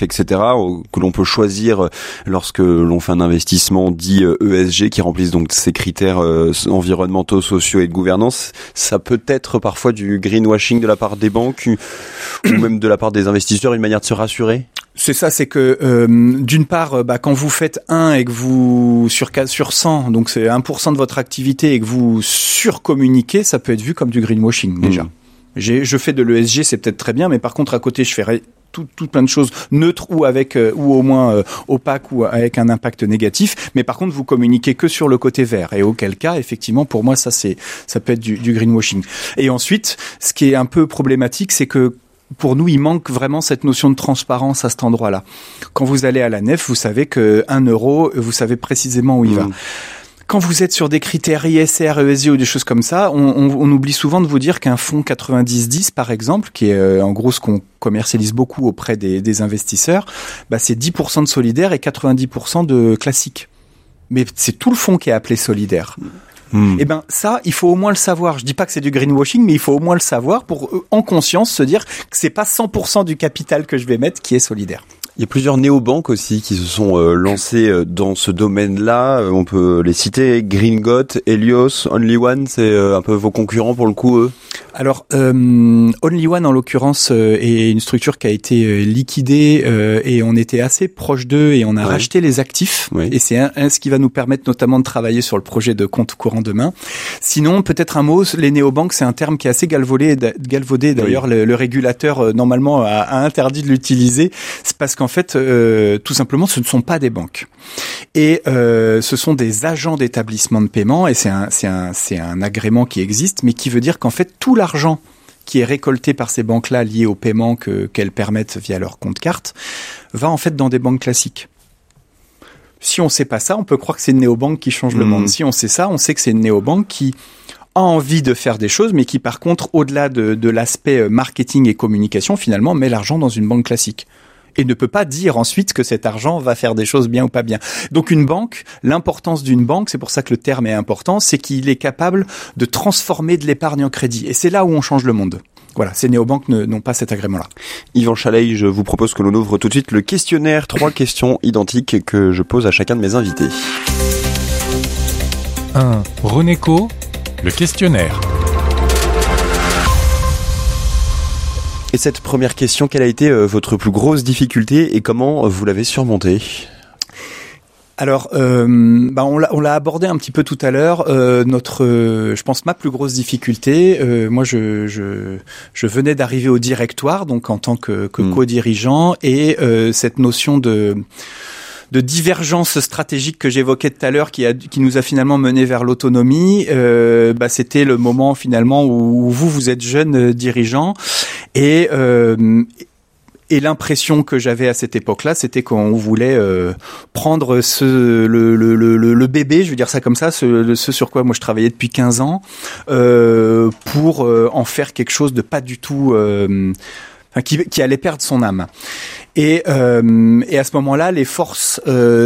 etc., que l'on peut choisir lorsque l'on fait un investissement dit ESG, qui remplissent donc ces critères environnementaux, sociaux et de gouvernance. Ça peut être parfois du greenwashing de la part des banques ou même de la part des investisseurs, une manière de se rassurer? C'est ça, c'est que d'une part, quand vous faites 1 et que vous sur 100, donc c'est 1% de votre activité et que vous surcommuniquez, ça peut être vu comme du greenwashing déjà. Je fais de l'ESG, c'est peut-être très bien, mais par contre à côté je ferai tout plein de choses neutres ou avec ou au moins opaques ou avec un impact négatif, mais par contre vous communiquez que sur le côté vert, et auquel cas effectivement pour moi ça peut être du greenwashing. Et ensuite, ce qui est un peu problématique, c'est que pour nous, il manque vraiment cette notion de transparence à cet endroit-là. Quand vous allez à la nef, vous savez que 1 euro, vous savez précisément où il va. Quand vous êtes sur des critères ISR, ESG ou des choses comme ça, on oublie souvent de vous dire qu'un fonds 90-10, par exemple, qui est en gros ce qu'on commercialise beaucoup auprès des investisseurs, c'est 10% de solidaire et 90% de classique. Mais c'est tout le fonds qui est appelé solidaire. Et ça, il faut au moins le savoir. Je dis pas que c'est du greenwashing, mais il faut au moins le savoir pour, en conscience, se dire que c'est pas 100% du capital que je vais mettre qui est solidaire. Il y a plusieurs néobanques aussi qui se sont lancées dans ce domaine-là. On peut les citer: Greengot, Helios, Only One, c'est un peu vos concurrents pour le coup, eux. Alors, Only One en l'occurrence est une structure qui a été liquidée et on était assez proche d'eux et on a racheté les actifs. Et c'est ce qui va nous permettre notamment de travailler sur le projet de compte courant demain. Sinon, peut-être un mot, les néobanques, c'est un terme qui est assez galvaudé. D'ailleurs, le régulateur normalement a interdit de l'utiliser. C'est parce qu'en fait, tout simplement, ce ne sont pas des banques. Et ce sont des agents d'établissement de paiement, et c'est un agrément qui existe, mais qui veut dire qu'en fait, tout l'argent qui est récolté par ces banques-là lié au paiement qu'elles permettent via leur compte carte va en fait dans des banques classiques. Si on sait pas ça, on peut croire que c'est une néobanque qui change le monde. Si on sait ça, on sait que c'est une néobanque qui a envie de faire des choses, mais qui par contre, au-delà de l'aspect marketing et communication, finalement, met l'argent dans une banque classique. Et ne peut pas dire ensuite que cet argent va faire des choses bien ou pas bien. Donc une banque, l'importance d'une banque, c'est pour ça que le terme est important, c'est qu'il est capable de transformer de l'épargne en crédit. Et c'est là où on change le monde. Voilà, ces néobanques n'ont pas cet agrément-là. Yvan Chaleil, je vous propose que l'on ouvre tout de suite le questionnaire. 3 questions identiques que je pose à chacun de mes invités. 1. Renéco, le questionnaire. Et cette première question, quelle a été votre plus grosse difficulté et comment vous l'avez surmontée ? Alors, on l'a abordé un petit peu tout à l'heure. Je pense ma plus grosse difficulté. Moi, je venais d'arriver au directoire, donc en tant que co-dirigeant, et cette notion de divergence stratégique que j'évoquais tout à l'heure, qui nous a finalement mené vers l'autonomie. C'était le moment finalement où vous êtes jeune dirigeant et l'impression que j'avais à cette époque-là, c'était qu'on voulait prendre le bébé, je veux dire ça comme ça, ce sur quoi moi je travaillais depuis 15 ans, pour en faire quelque chose de pas du tout qui allait perdre son âme. Et à ce moment-là, les forces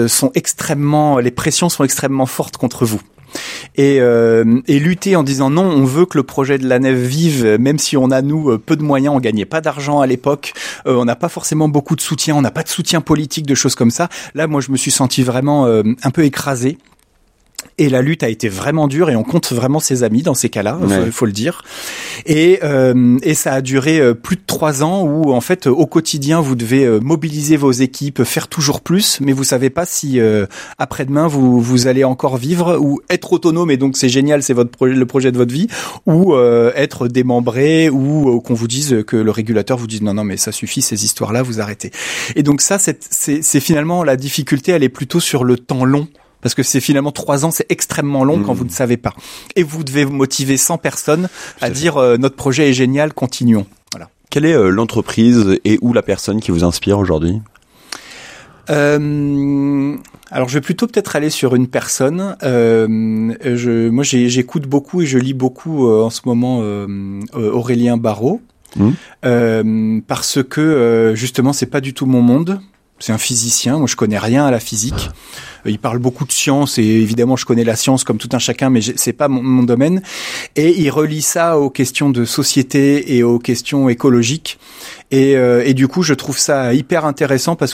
les pressions sont extrêmement fortes contre vous. Et lutter en disant non, on veut que le projet de la nef vive, même si on a nous peu de moyens, on gagnait pas d'argent à l'époque, on n'a pas forcément beaucoup de soutien, on n'a pas de soutien politique, de choses comme ça. Là, moi, je me suis senti vraiment un peu écrasé. Et la lutte a été vraiment dure et on compte vraiment ses amis dans ces cas-là, faut le dire. Et ça a duré plus de 3 ans où en fait au quotidien vous devez mobiliser vos équipes, faire toujours plus, mais vous savez pas si après-demain vous allez encore vivre ou être autonome et donc c'est génial, c'est le projet de votre vie, ou être démembré ou qu'on vous dise que le régulateur vous dise non mais ça suffit, ces histoires-là vous arrêtez. Et donc ça c'est finalement la difficulté, elle est plutôt sur le temps long. Parce que c'est finalement 3 ans, c'est extrêmement long quand vous ne savez pas. Et vous devez motiver 100 personnes à dire notre projet est génial, continuons. Voilà. Quelle est l'entreprise et ou la personne qui vous inspire aujourd'hui ? Alors je vais plutôt peut-être aller sur une personne. Moi j'écoute beaucoup et je lis beaucoup en ce moment Aurélien Barraud. Parce que justement c'est pas du tout mon monde. C'est un physicien. Moi, je connais rien à la physique. Il parle beaucoup de science et évidemment, je connais la science comme tout un chacun, mais c'est pas mon domaine. Et il relie ça aux questions de société et aux questions écologiques. Et du coup, je trouve ça hyper intéressant parce